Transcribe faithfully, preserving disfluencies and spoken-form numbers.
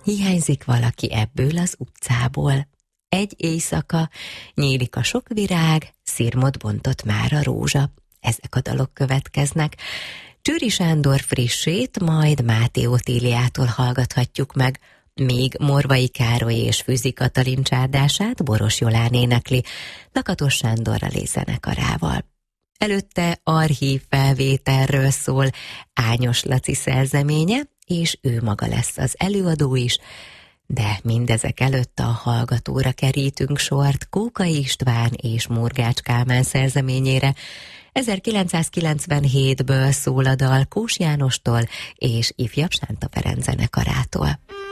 hiányzik valaki ebből az utcából. Egy éjszaka, nyílik a sok virág, szirmot bontott már a rózsa. Ezek a dalok következnek. Csőri Sándor frissét, majd Máté Otíliától hallgathatjuk meg, míg Morvai Károly és Fűzi Katalin csárdását Boros Jolán énekli, Lakatos Sándorral és zenekarával. Előtte archív felvételről szól Ányos Laci szerzeménye, és ő maga lesz az előadó is, de mindezek előtt a hallgatóra kerítünk sort Kókai István és Murgács Kálmán szerzeményére. ezerkilencszázkilencvenhétből szól a dal Kós Jánostól és Ifjabb Sánta Ferenc zenekarától.